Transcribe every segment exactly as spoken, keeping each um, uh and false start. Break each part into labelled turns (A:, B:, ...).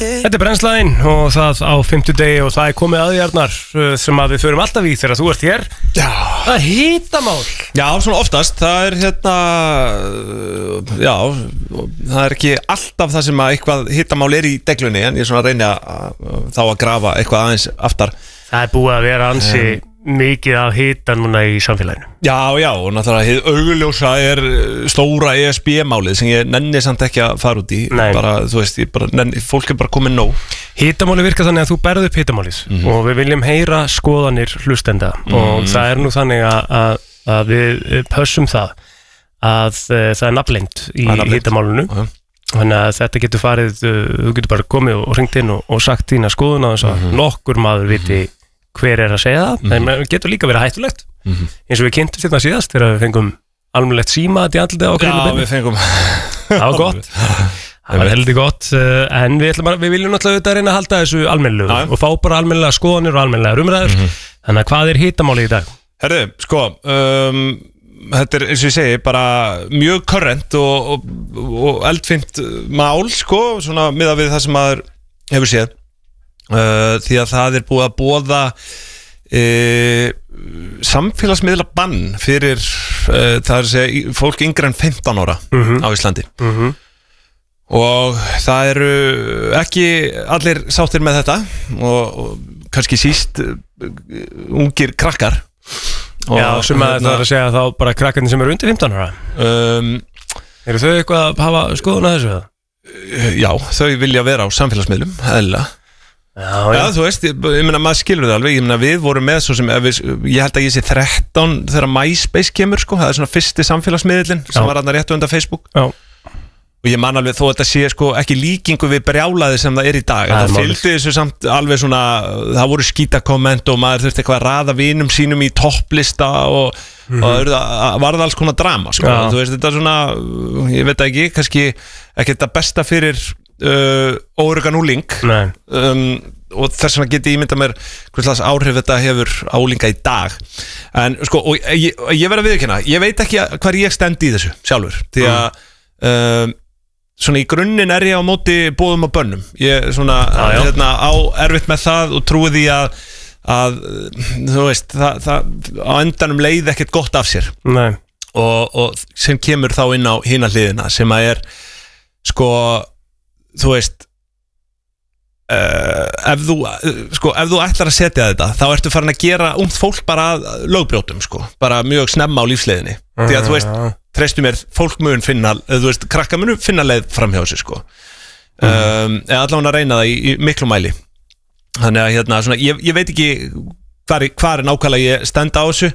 A: Þetta er Brennslan og það á fimmtudegi og það er komið aðjarnar sem að við förum alltaf í þegar þú ert hér. Já. Það er hitamál.
B: Já, svona oftast. Það er hérna, já, það er ekki alltaf það sem að eitthvað hitamál er í deglunni, en ég er svona að reyna að, þá að grafa eitthvað aðeins aftar.
A: Það er búið að vera ansi um, mikið að hita núna í samfélaginu. Já,
B: já, og náttúrulega hið augljósa er stóra E S B-málið sem ég nenni samt ekki að fara út í. Nei. Bara, þú veist, ég bara, nenni, fólk er bara komið nóg.
A: Hitamáli virkar þannig að þú berð upp hitamálið mm-hmm. og við viljum heyra skoðanir hlustenda mm-hmm. og það er nú þannig að, að, að við pössum það að uh, það er nafnleynd í hitamálinu. Uh-huh. Þannig að þetta getur farið, uh, þú getur bara komið og ringt inn og, og sagt þína skoðun á þess að mm-hmm. nokkur maður viti hver er að segja það, mm-hmm. það getur líka verið hættulegt mm-hmm. eins og við kynntum þetta síðast þegar við fengum almennilegt símat í andlitið á okkur.
B: Já, við fengum
A: það var gott, það var heldur gott en við, ætlum, við viljum náttúrulega reyna að halda þessu almennilegu og fá bara almennilega skoðanir og almennilega umræður mm-hmm. þannig að hvað er hitamálið í dag?
B: Herðu, sko um, þetta er eins og ég segi bara mjög current og, og, og eldfimt mál sko, svona miðað við það sem maður hefur séð Uh, því að það er búið að boða uh, samfélagsmiðla bann fyrir uh, það er að segja fólk yngre en fimmtán ára mm-hmm. á Íslandi mm-hmm. og það eru ekki allir sáttir með þetta og, og kannski síst uh, ungir krakkar og,
A: Já, sem að það er að segja þá bara krakkarnir sem eru undir fimmtán ára um, eru þau eitthvað að hafa skoðun að þessu?
B: Uh, já, þau vilja vera á samfélagsmiðlum eðlilega. Já, já. Já, þú veist, ég, ég meina, maður skilur það alveg, ég meina, við vorum með svo sem, við, ég held að ég sé þrettán þegar MySpace kemur, sko, það er svona fyrsti samfélagsmiðlinn sem var aðna rétt undan Facebook já. Og ég man alveg þó að þetta sé, sko, ekki líkingu við brjálaði sem það er í dag, en það fylgdi þessu samt alveg svona, það voru skítakomment og maður þurfti eitthvað að raða vinum sínum í topplista og, mm-hmm. og það varði alls konar drama, sko, já. Þú veist, þetta er svona, ég veit ekki, kannski ekki þetta besta fyrir Uh, óöruggan úling um, og þess vegna geti ég mynda mér hvers áhrif þetta hefur á úlinga í dag en sko og ég, ég verð að viðurkenna, ég veit ekki hvar ég stendi í þessu sjálfur því að mm. um, svona í grunninn er ég á móti boðum og bönnum ég svona ah, hérna, á erfitt með það og trúi því að, að þú veist það, það á endanum leið ekkert gott af sér og, og sem kemur þá inn á hina hliðina sem að er sko þú veist uh, ef þú sko, ef þú ætlar að setja þetta þá ertu farin að gera ungt fólk bara lögbrjótum sko, bara mjög snemma á lífsleiðinni uh, því að þú veist, treystu mér fólk mun finna, þú veist, krakka mun finna leið framhjá sig sko uh. um, eða allavega að reyna það í, í miklu mæli þannig að hérna, svona, ég, ég veit ekki hvar, hvar er nákvæmlega ég stend á þessu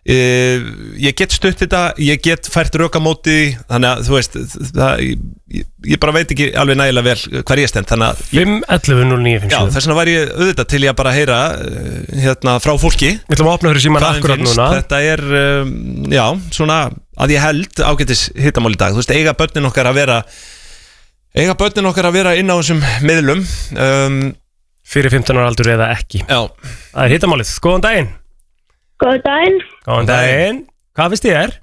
B: uh, ég get stutt þetta ég get fært röka móti þannig að þú veist það, ég, ég bara veit ekki alveg nægilega vel hvar ég stend þannig að
A: fimm ellefu núll níu fimm sjö
B: já, þess vegna var ég auðvitað til ég að bara heyra hérna frá fólki
A: við ætlum að opna fyrir síman akkurat núna
B: þetta er, um, já, svona að ég held ágætis hitamál í dag þú veist, eiga börnin okkar að vera eiga börnin okkar að vera inn á þessum miðlum um,
A: fyrir fimmtán ára aldur eða ekki
B: já.
A: Það er hitamálið, góðan daginn
C: Góðan daginn
A: Góðan daginn, hvað finnst þér?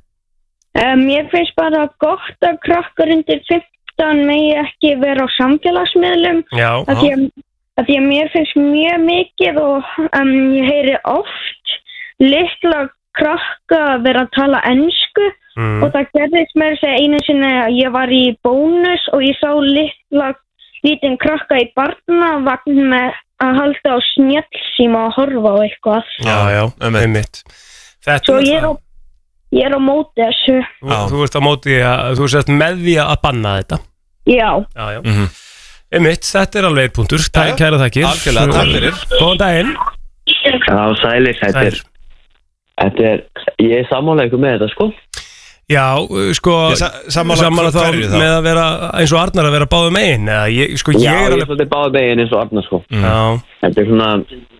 C: Um, ég finnst bara gott að krakkar undir fimmtán megi ekki vera á samfélagsmiðlum
A: Já
C: að því að, að því að mér finnst mjög mikið og um, ég heyri oft litla krakka vera að tala ensku mm. og það gerðist mér að segja einu sinni að ég var í bónus og ég sá litla lítinn krakka í barnavagn með að halda á snjallsíma og horfa á eitthvað.
A: Já, já, einmitt.
C: Svo ég er á, ég er á móti þessu.
A: Þú, þú ert á móti að, þú sést með því að banna þetta.
C: Já.
A: Já, já. Mm-hmm. Einmitt, þetta er alveg eitt punktur. Takk, kæra þakkir.
B: Algjörlega, takk fyrir.
A: Góðan daginn.
D: Já, sælir, þetta er, þetta er, ég er sammála ykkur með þetta, sko.
A: Já, sko, sammála þá með að vera eins og Arnar að vera báðu megin eða ég, sko, ég
D: Já,
A: er
D: ég er svolítið báðu megin eins og Arnar, sko
A: mm. Já.
D: Þetta er svona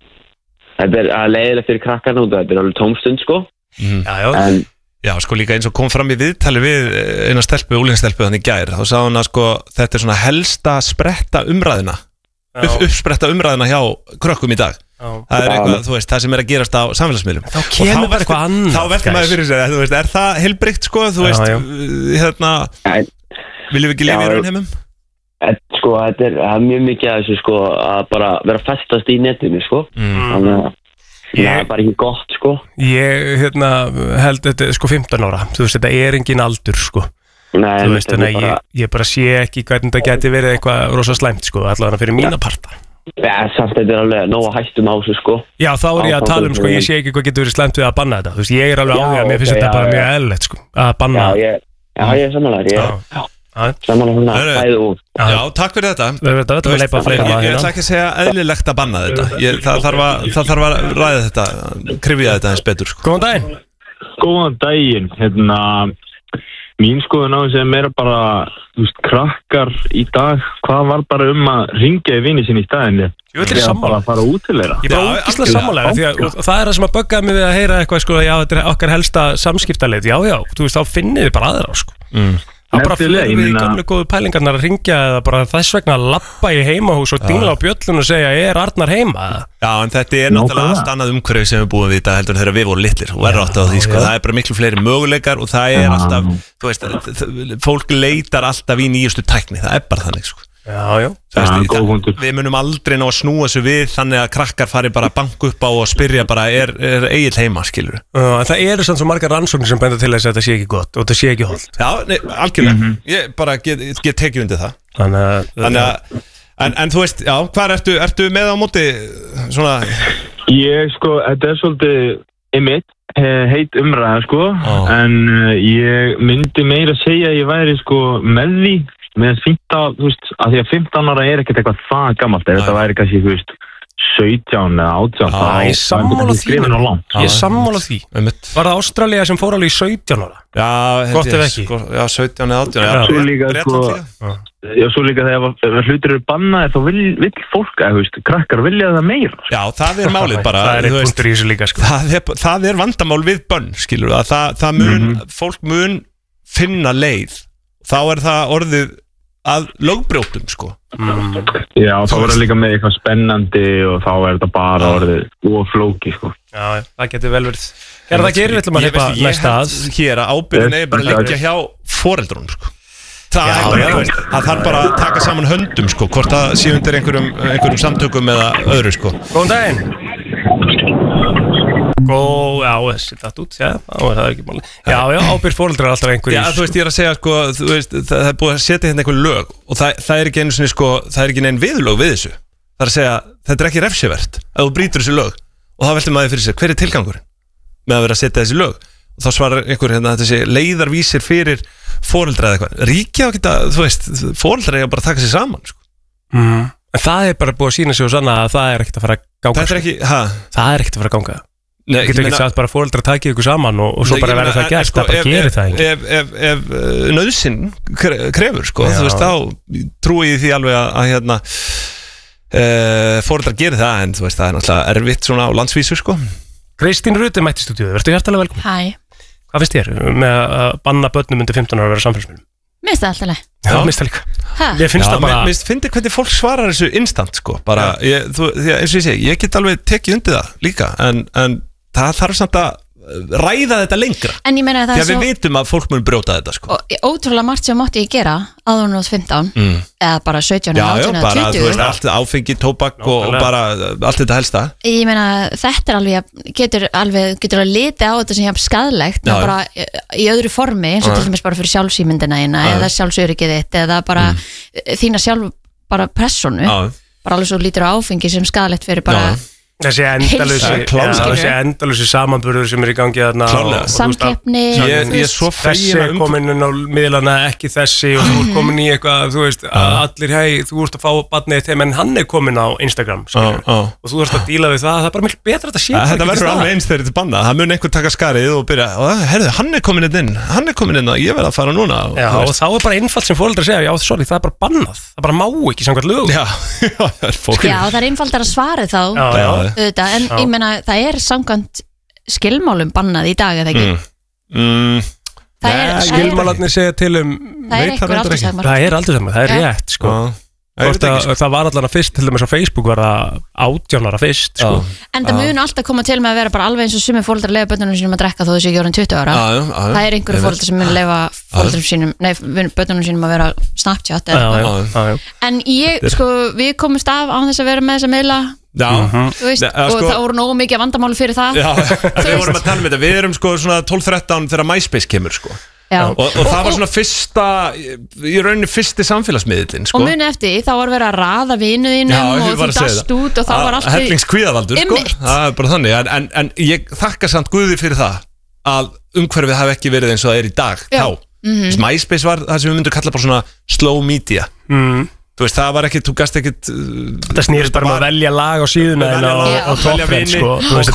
D: þetta er að leiðilegt fyrir krakkarna út þetta er alveg tómstund, sko
A: mm. Já, já
D: en,
B: Já, sko, líka eins og kom fram í viðtali við eina stelpu, úlingstelpu þannig í gær þá sagði hún að, sko, þetta er svona helsta spretta umræðina upp, uppspretta umræðina hjá krökkum í dag Já. Það er eitthvað, þú veist, það sem er að gerast á samfélagsmiðlum
A: þá kemur bara eitthvað annað
B: þá veltum maður fyrir sér, þú veist, er það heilbrigt sko, þú veist, já, já. hérna
D: Æ,
B: viljum við ekki lifa í raunheimum?
D: Sko, þetta er, er mjög mikið að þessu sko að bara vera festast í netinu sko mm. þannig að ég, það er bara ekki gott sko
A: Ég hérna, held þetta sko fimmtán ára, þú veist þetta er engin aldur sko
D: Nei,
A: þú veist þannig að bara... ég, ég bara sé ekki hvernig það geti verið eitthvað rosa slæmt sko allavega fyrir mína parta
D: Já, samt þetta er alveg nóg að hættum á þessu sko
A: Já, þá er ég að tala um sko, ég sé ekki hvað getur verið slæmt við að banna þetta þú veist, ég er alveg á því að mér finnst þetta bara mjög eðlilegt sko að banna
D: Já, ég, já, ég er samanlega ég Samanlega hún að hæðu út
B: Já, takk fyrir þetta
A: Þetta er leipa fleira
B: maður Ég ætla ekki að segja eðlilegt að banna þetta ég, það, þarf að, það þarf að ræða þetta krifja þetta eins betur sko.
A: Góðan daginn
E: Góðan daginn hérna, mín skoðun á þessi er meira bara þú veist, krakkar í dag hvað var bara um að ringja í vini sinni í staðinni
A: Ég vil
E: bara að fara út til þeirra
A: Ég er bara ógeðslega sammála því að það er það sem að buggaði mig við að heyra eitthvað sko, já, þetta er okkar helsta samskiptaleið já, já, þú veist, þá finnið við bara aðra sko. mm. Það bara fyrir við í gamlu góðu pælingarnar að ringja eða bara þess vegna að lappa í heimahús og dingla á bjöllun og segja er Arnar heima?
B: Já, en þetta er náttúrulega allt annað umhverfi sem við búum við þetta heldur þegar við vorum litlir og verður átt á því sko, það er bara miklu fleiri möguleikar og það er alltaf, þú veist, fólk leitar alltaf í nýjustu tækni, það er bara þannig sko.
A: Já, já.
B: Veist, það, við munum aldrei ná að snúa þessu við þannig að krakkar fari bara að banka upp á og spyrja bara er, er Egill heima, skilur
A: uh, en það eru svona svo margar rannsóknir sem benda til þess að þetta sé ekki gott og þetta sé ekki holdt
B: Já, nei, algjörlega, mm -hmm. ég bara get, get tekið undir það
A: Þannig að,
B: Þannig að en, en þú veist, já, hvað ertu, ertu með á móti svona
E: Ég sko, þetta er svolítið einmitt heit umræða sko oh. en uh, ég myndi meira segja að ég væri sko með því með fimmtán, þú veist, að því að fimmtán ára er ekkert eitthvað það gammalt, ef þetta væri kannski, þú veist, sautján eða átján,
A: þá ég sammála því, ég sammála því, var það Ástralía sem fór alveg í sautján ára?
B: Já,
A: gott ef ekki,
B: sko, já, sautján eða átján,
E: já, svo líka, sko, já, svo líka þegar hlutir eru bannaðir, þá vil, vil fólk, eða, þú veist, krakkar vilja það meira.
B: Já, það er málið bara,
A: það er eitt punktur í þessu líka, sko.
B: Það er, það er vandamál við bönn, skilur, að það, það mun, mm -hmm. fólk mun finna leið, þá er það orðið að lögbrjótum sko
E: mm. Já, þá er það líka með eitthvað spennandi og þá er þetta bara orðið og flóki sko
A: Já, það getur vel verið Er það gerir við ætlum að heipa næsta að
B: Hér að ábyrðin er bara að leggja hjá foreldrunum sko Það já, er bara, já, veist, það þarf bara að taka saman höndum sko hvort það sé undir einhverjum, einhverjum samtökum eða öðru sko
A: Góðan daginn Góð, já, þessi datt út, já, það er ekki máli Já, já, ábyrgð foreldrar er alltaf einhverjum
B: Já, þú veist, ég er að segja, sko, þú veist, það, það er búið að setja hérna einhver lög og það, það er ekki einu svona, sko, það er ekki neinn viðlög við þessu Það er að segja, þetta er ekki refsivert að þú brýtur þessu lög og þá veltir maður fyrir sig, hver er tilgangurinn með að vera að setja þessi lög og þá svarar einhver hérna þessi leiðarvísir fyrir foreldra eða eitthvað Ríkja á geta, þú veist, foreldrar eiga bara að taka sig saman, sko
A: mm. En það er bara búið að sína sig og sanna að það er ekkert að fara að ganga
B: Þetta er ekki, ha?
A: Það er ekkert að fara að ganga
B: Nei,
A: Þú getur ekki sagt bara foreldrar takið ykkur saman og, og svo nei, bara verður það gert, sko, það bara ef, gerir það ekki
B: Ef, ef, ef uh, nauðsinn krefur, sko, já. Þú veist, þá trúi ég því alveg að, að hérna uh, foreldrar gerir það en þú veist, það er náttúrulega erfitt svona á landsvísu, sko
A: Kristín Ruti mætti í stúdíu, verður hjartalega velkomin
F: Hæ
A: Hvað finnst þér með að banna börnum undir fimmtán ára að vera samfélagsmiðlum?
F: Mér finnst það alltaf leið
A: Já, mér finnst það líka
F: Hæ?
A: Ég finnst það bara
B: Mér finnst hvernig fólk svarar þessu instant, sko bara, ég, þú, því að eins og ég segi, ég get alveg tekið undir það líka en, en það þarf samt að ræða þetta lengra
F: En ég meina það
B: Því að svo... við vitum að fólk mun brjóta þetta sko.
F: Og ótrúlega margt sem mátti ég gera áður en þú varst fimmtán mm. eða bara sautján
B: eða
F: átján
B: eða tuttugu Já, já, bara, þú veist, allt áfengi, tóbak og, og bara allt þetta helsta
F: Ég meina, þetta er alveg getur alveg, getur að lita á þetta sem ég haf skadlegt já, bara í öðru formi eins og til dæmis bara fyrir sjálfsýmyndina eina eða sjálfsöryggið þitt eða bara mm. þína sjálf bara persónu já. Bara alveg svo lítur á áfengi sem skadlegt fyrir bara já.
A: Þessi endalösi samanburður sem er í gangi þarna
F: Samkeppni
A: Þessi er komin inn á miðlana ekki þessi og þú ert komin í eitthvað þú veist, allir hei, þú ert að fá barnið þeim en hann er komin á Instagram og þú ert að díla við það, það er bara miklu betra að sé
B: Þetta verður alveg eins þegar þetta er bannað það mun einhver taka skarið og byrja herðu, hann er komin inn, hann er komin inn og ég verð að fara núna
A: Já, og þá er bara einfalt sem foreldrar segja, já, sorry, það er bara bannað það bara má ekki samkvæmt lögum
F: Já, það er einfaldar að svara þá Þetta, en Já. Ég meina það er samkvæmt skilmálum bannað í dag eða ekki mm. Mm.
A: Það er skilmálarnir segja til um
F: það er eitthvað aldurstakmark
A: það er aldurstakmark, það er rétt sko. Það var allan að fyrst, til dæmis á Facebook var það átjánara fyrst sko.
F: En það mun alltaf koma til með að vera bara alveg eins og sumir fóreldrar leyfa börnunum sínum að drekka þó þessi ekki orðin tuttugu ára. Já, já, já. Það er einhverju fóreldrar sem mun leyfa fóreldrum sínum, nei, börnunum sínum að vera Snapchat eða eitthvað. En ég, sko, við komumst af án þess að vera með þessa miðla. Já, þú veist, og það voru nógu mikið vandamáli fyrir það. Já,
B: við vorum að tala um þetta, við erum sko svona tólf þrettán þegar MySpace kemur sko. Og, og það var svona fyrsta í rauninni fyrsti samfélagsmiðlinn sko.
F: Og muni eftir, þá var verið að raða vinuðinum og þú dast út og þá var allt
B: hellingskvíðavaldur sko. Það er bara þannig en, en, en ég þakka samt Guði fyrir það að umhverfið hafi ekki verið eins og það er í dag. Já. Þá, mm-hmm. MySpace var það sem við myndum kalla bara svona slow media. mm. Þú veist, það var ekkit, þú gast ekkit
A: það snýrist bara um að velja lag á síðuna og toppfrend sko.
F: Og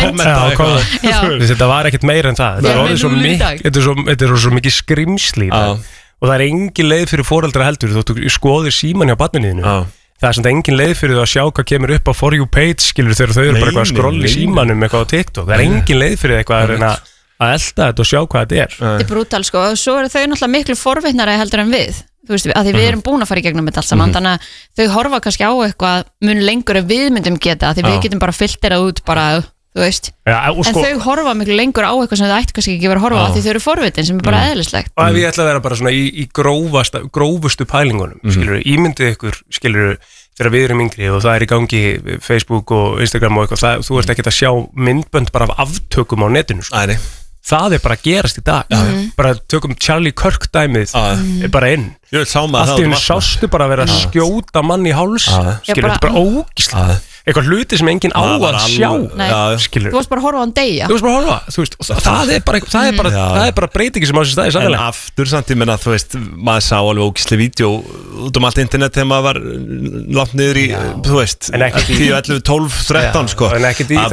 F: covermynd.
A: Þetta var ekkit meira en það. Þetta er svo mikið skrimsli og það er engin leið fyrir foreldra heldur. Þú skoðir síman hjá barninu þínu. Það er samt engin leið fyrir þú að sjá hvað kemur upp á For You page skilur þegar þau eru bara eitthvað að skrolla í símanum eitthvað á TikTok. Það er engin leið fyrir eitthvað að reyna að elda þetta og sjá hvað þetta er.
F: Þetta er brútal sko og svo eru þau náttúrulega miklu forvitnari heldur en við. Þú veist, að því við erum búin að fara í gegnum þetta allt saman, þannig að þau horfa kannski á eitthvað mun lengur en við myndum geta, því við getum bara filterað út bara, þú veist,
A: Já, en
F: sko, þau horfa miklu lengur á eitthvað sem þau ætti kannski ekki verið að horfa á því þau eru forvitin sem er bara eðlislegt.
A: Og ef ég ætla að vera bara svona í, í grófasta, grófustu pælingunum, mm-hmm. skilur, ímyndið ykkur, skilur, þegar við erum yngri og það er í gangi Facebook og Instagram og eitthvað, það, þú ert ekkert að sjá myndbönd bara af aftökum á netinu, sko.
B: Æri.
A: Það er bara að gerast í dag. Mm. Bara tökum Charlie Kirk dæmið mm. bara inn. Allt í henni sástu bara að vera að skjóta mann í háls. Skilur, þetta er bara ógíslega. Eitthvað hluti sem enginn á að sjá.
F: Skilur. Þú varst bara að horfa á hann deyja.
A: Þú varst bara að horfa, þú veist, það, það er bara, það er bara, það er bara breytingi sem á sér staði samfélagi.
B: En aftur samt, ég menna, þú veist, maður sá alveg ógíslega vídeo út um allt internet þegar maður var langt niður í, þú veist, tíu, ellefu, tólf, þrettán, sko.
A: En ekkert í,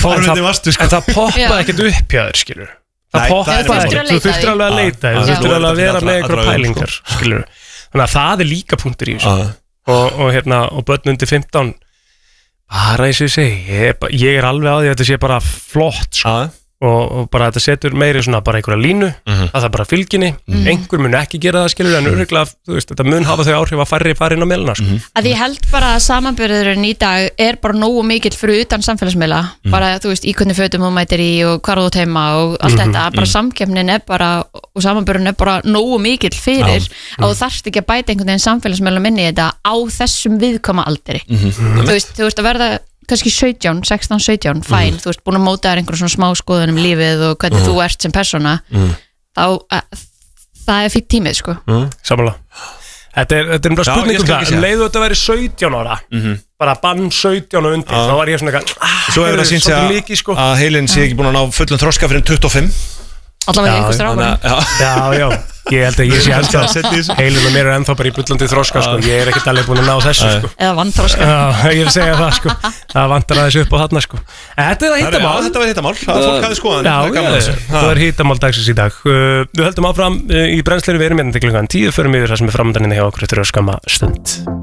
A: en það poppaði ekkert upp hjá þér, skilur. Það poppaði ekkert, þú þurftir alveg að leita, þú þurftir alveg að vera með einhverja pælingar, skilur. Þannig að það er líka punktur í þessu. Og hérna, og börn undir fimmtán, bara eins og ég segi, ég er, ég er alveg á því að þetta sé bara flott, sko. Og, og bara þetta setur meiri svona bara einhverja línu, mm-hmm. að það er bara fylginni, mm-hmm. einhver mun ekki gera það, skilur, en örgulega, þú veist, þetta mun hafa þau áhrif að færri fara inn á meiluna, sko.
F: Mm-hmm. Að ég held bara að samanburðurinn í dag er bara nógu mikill fyrir utan samfélagsmiðla, mm-hmm. bara, þú veist, í hvernig fötum þú mætir í og hvar þú teima og allt mm-hmm. þetta, bara mm-hmm. samkeppnin er bara, og samanburðurinn er bara nógu mikill fyrir, mm-hmm. að þú þarft ekki að bæta einhvern veginn samfélagsmiðla minni í þetta á þessum viðkoma aldri. Mm-hmm. Þú veist, þú veist, að verða kannski sautján, sextán, sautján, fæn, mm. þú veist, búin að móta þér einhverjum svona smá skoðun um lífið og hvernig mm. þú ert sem persóna, mm. þá, að, það er fýtt tímið, sko.
A: Mm. Samanlega. Þetta er, þetta er bara spurning um það, um leiðu þetta að vera sautján ára, mm-hmm. bara bann sautján og undir, ah. þá var ég svona eitthvað, ah,
B: svo er það síns að, mikið, sko. Að heilin sé ekki búin að ná fullum þroska fyrir tuttugu og fimm.
F: Allavega einhver strákur.
A: Já, já, ég held að ég sé ennþá, heilin og mér er ennþá bara í bullandi þroska, sko, ég er ekkert alveg búin að ná þessu, sko.
F: Eða vannþroska.
A: Já, ég er að segja það, sko, það vantar aðeins upp á þarna, sko. Þetta er það hittamál.
B: Þetta var hittamál, það fólk hafði skoðan.
A: Já, það er hittamál dagsins í dag. Við höldum áfram í brennslunni, við erum hérna til klukkan tíu, förum yfir það sem er framöndan inn hjá okkur eftir að skamma stund.